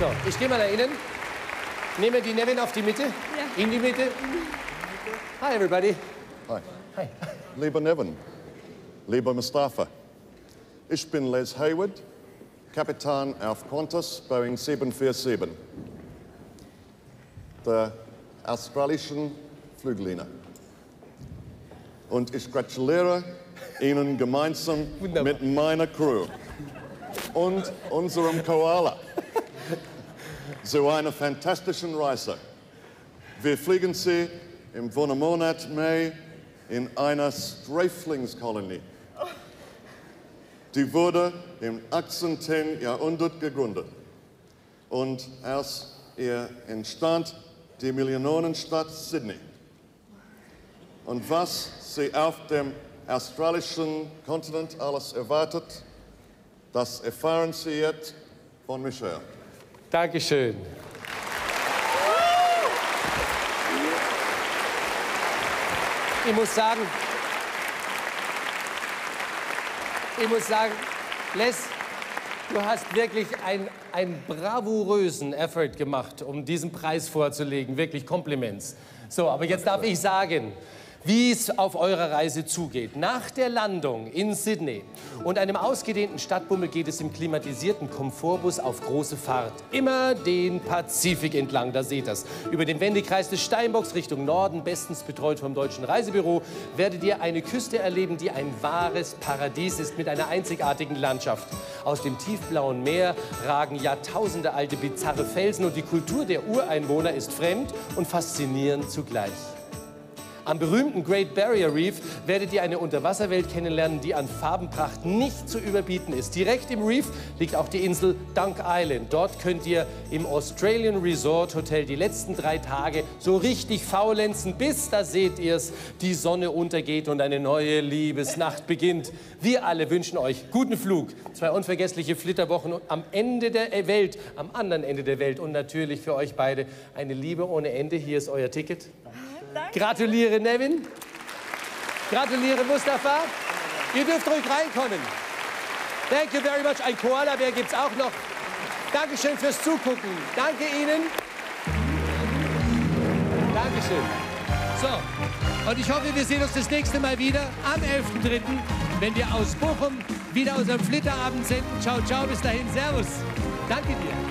So, ich gehe mal da innen. Nehme die Nevin auf die Mitte. Ja. In die Mitte. Hi, everybody. Hi. Hi. Lieber Nevin, lieber Mustafa, ich bin Les Hayward, Kapitän auf Qantas Boeing 747, der australischen Fluglinie. Und ich gratuliere Ihnen gemeinsam mit meiner Crew und unserem Koala zu einer fantastischen Reise. Wir fliegen Sie im Wonnemonat Mai in einer Sträflingskolonie. Die wurde im 18. Jahrhundert gegründet. Und aus ihr entstand die Millionenstadt Sydney. Und was Sie auf dem australischen Kontinent alles erwartet, das erfahren Sie jetzt von Michelle. Dankeschön. Ich muss sagen, Les, du hast wirklich einen bravourösen Effort gemacht, um diesen Preis vorzulegen. Wirklich Kompliments. So, aber jetzt darf ich sagen, wie es auf eurer Reise zugeht. Nach der Landung in Sydney und einem ausgedehnten Stadtbummel geht es im klimatisierten Komfortbus auf große Fahrt. Immer den Pazifik entlang, da seht ihr's. Über den Wendekreis des Steinbocks Richtung Norden, bestens betreut vom Deutschen Reisebüro, werdet ihr eine Küste erleben, die ein wahres Paradies ist mit einer einzigartigen Landschaft. Aus dem tiefblauen Meer ragen Jahrtausende alte bizarre Felsen und die Kultur der Ureinwohner ist fremd und faszinierend zugleich. Am berühmten Great Barrier Reef werdet ihr eine Unterwasserwelt kennenlernen, die an Farbenpracht nicht zu überbieten ist. Direkt im Reef liegt auch die Insel Dunk Island. Dort könnt ihr im Australian Resort Hotel die letzten 3 Tage so richtig faulenzen, bis, da seht ihr's, die Sonne untergeht und eine neue Liebesnacht beginnt. Wir alle wünschen euch guten Flug, 2 unvergessliche Flitterwochen am Ende der Welt, am anderen Ende der Welt und natürlich für euch beide eine Liebe ohne Ende. Hier ist euer Ticket. Danke. Gratuliere, Nevin. Gratuliere, Mustafa. Ihr dürft ruhig reinkommen. Thank you very much. Ein Koala-Bär gibt's auch noch. Dankeschön fürs Zugucken. Danke Ihnen. Dankeschön. So, und ich hoffe, wir sehen uns das nächste Mal wieder am 11.3., wenn wir aus Bochum wieder unseren Flitterabend senden. Ciao, ciao, bis dahin. Servus. Danke dir.